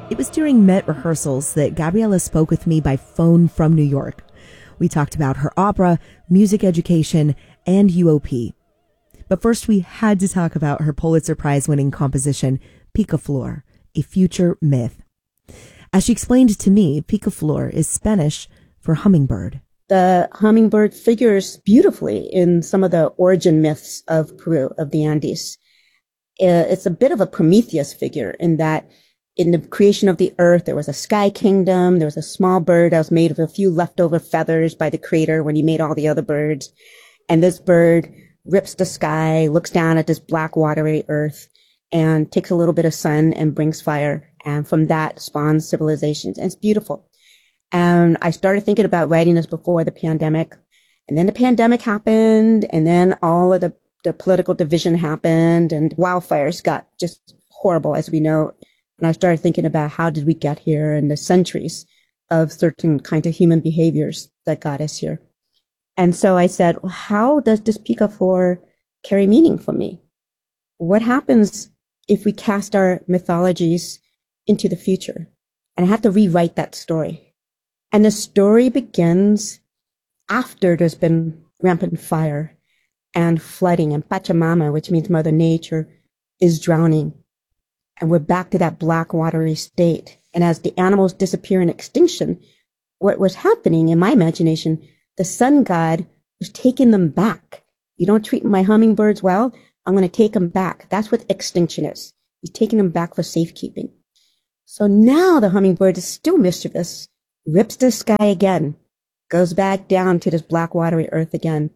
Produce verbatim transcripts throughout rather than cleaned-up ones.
It was during Met rehearsals that Gabriela spoke with me by phone from New York. We talked about her opera, music education, and U O P. But first we had to talk about her Pulitzer Prize-winning composition, Picaflor, a future myth. As she explained to me, Picaflor is Spanish for hummingbird. The hummingbird figures beautifully in some of the origin myths of Peru, of the Andes. It's a bit of a Prometheus figure in that in the creation of the earth, there was a sky kingdom. There was a small bird that was made of a few leftover feathers by the creator when he made all the other birds. And this bird rips the sky, looks down at this black watery earth, and takes a little bit of sun and brings fire. And from that spawns civilizations. And it's beautiful. And I started thinking about writing this before the pandemic. And then the pandemic happened. And then all of the, the political division happened. And wildfires got just horrible, as we know. And I started thinking about how did we get here and the centuries of certain kinds of human behaviors that got us here. And so I said, well, how does this Picaflor carry meaning for me? What happens if we cast our mythologies into the future? And I have to rewrite that story. And the story begins after there's been rampant fire and flooding, and Pachamama, which means Mother Nature, is drowning. And we're back to that black watery state. And as the animals disappear in extinction, what was happening in my imagination, the sun god was taking them back. You don't treat my hummingbirds well, I'm going to take them back. That's what extinction is. He's taking them back for safekeeping. So now the hummingbird is still mischievous, rips the sky again, goes back down to this black watery earth again.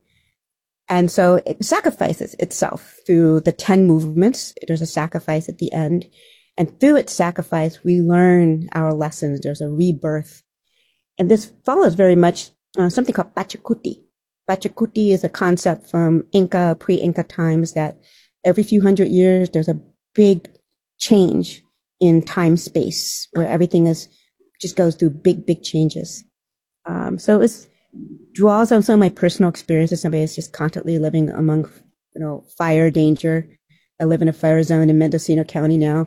And so it sacrifices itself through the ten movements. There's a sacrifice at the end. And through its sacrifice, we learn our lessons. There's a rebirth. And this follows very much uh, something called Pachacuti. Pachacuti is a concept from Inca, pre-Inca times that every few hundred years, there's a big change in time space where everything is just goes through big, big changes. Um, so it draws on some of my personal experiences. Somebody that's just constantly living among, you know, fire danger. I live in a fire zone in Mendocino County now.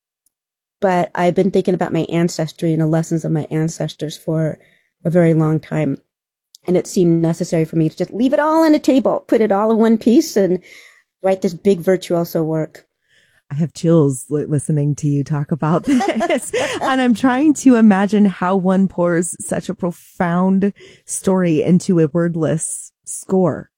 But I've been thinking about my ancestry and the lessons of my ancestors for a very long time. And it seemed necessary for me to just leave it all on the table, put it all in one piece and write this big virtuoso work. I have chills listening to you talk about this. And I'm trying to imagine how one pours such a profound story into a wordless score.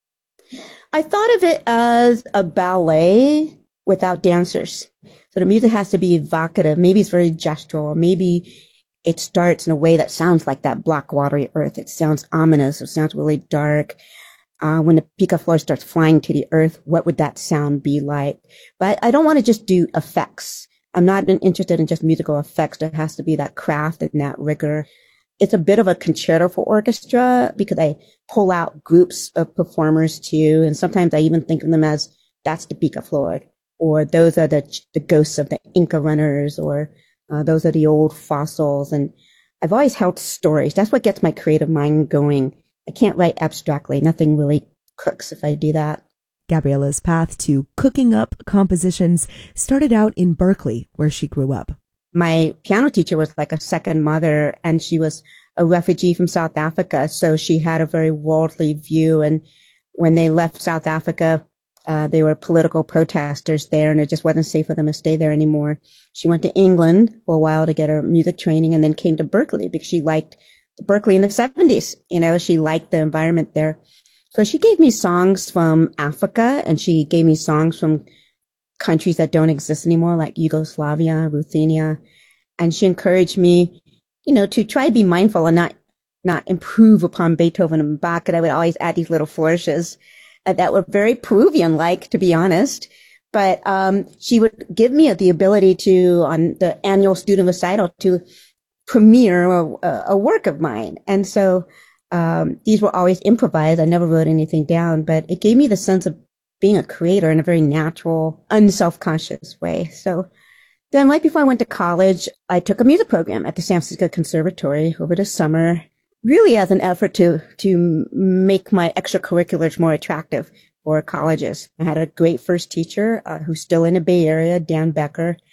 I thought of it as a ballet without dancers. So the music has to be evocative. Maybe it's very gestural. Maybe it starts in a way that sounds like that black watery earth. It sounds ominous. It sounds really dark. Uh, when the Picaflor starts flying to the earth, what would that sound be like? But I don't want to just do effects. I'm not interested in just musical effects. There has to be that craft and that rigor. It's a bit of a concerto for orchestra because I pull out groups of performers too. And sometimes I even think of them as that's the Picaflor, or those are the, the ghosts of the Inca runners, or uh, those are the old fossils. And I've always held stories. That's what gets my creative mind going. I can't write abstractly. Nothing really cooks if I do that. Gabriela's path to cooking up compositions started out in Berkeley, where she grew up. My piano teacher was like a second mother, and she was a refugee from South Africa. So she had a very worldly view. And when they left South Africa, uh, they were political protesters there, and it just wasn't safe for them to stay there anymore. She went to England for a while to get her music training and then came to Berkeley because she liked Berkeley in the seventies. You know, she liked the environment there. So she gave me songs from Africa, and she gave me songs from countries that don't exist anymore, like Yugoslavia, Ruthenia. And she encouraged me, you know, to try to be mindful and not, not improve upon Beethoven and Bach. And I would always add these little flourishes uh, that were very Peruvian-like, to be honest. But, um, she would give me the ability to, on the annual student recital, to premiere a, a work of mine. And so, um, these were always improvised. I never wrote anything down, but it gave me the sense of being a creator in a very natural, unself-conscious way. So then right before I went to college, I took a music program at the San Francisco Conservatory over the summer, really as an effort to, to make my extracurriculars more attractive for colleges. I had a great first teacher, uh, who's still in the Bay Area, Dan Becker.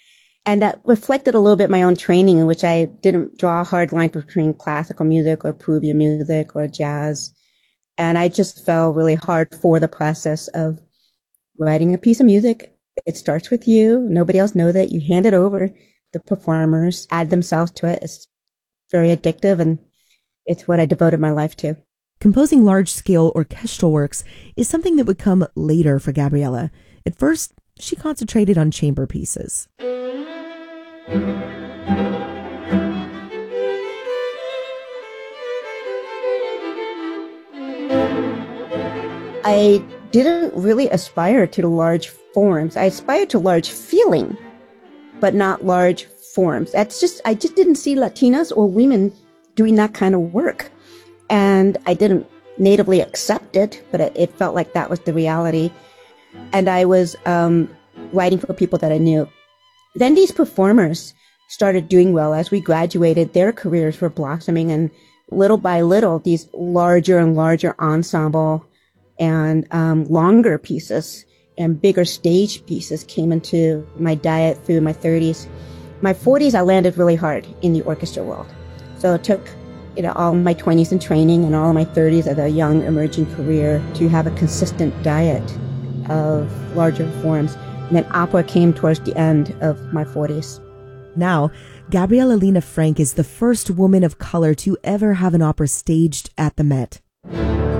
And that reflected a little bit my own training, in which I didn't draw a hard line between classical music or Peruvian music or jazz. And I just fell really hard for the process of writing a piece of music. It starts with you. Nobody else knows it. You hand it over. The performers add themselves to it. It's very addictive, and it's what I devoted my life to. Composing large-scale orchestral works is something that would come later for Gabriela. At first, she concentrated on chamber pieces. I didn't really aspire to large forms. I aspired to large feeling, but not large forms. That's just, I just didn't see Latinas or women doing that kind of work. And I didn't natively accept it, but it, it felt like that was the reality. And I was um, writing for people that I knew. Then these performers started doing well. As we graduated, their careers were blossoming, and little by little, these larger and larger ensemble and um, longer pieces and bigger stage pieces came into my diet through my thirties. My forties, I landed really hard in the orchestra world. So it took, you know, all my twenties in training and all my thirties as a young emerging career to have a consistent diet of larger forms. And then opera came towards the end of my forties. Now, Gabriela Lina Frank is the first woman of color to ever have an opera staged at the Met.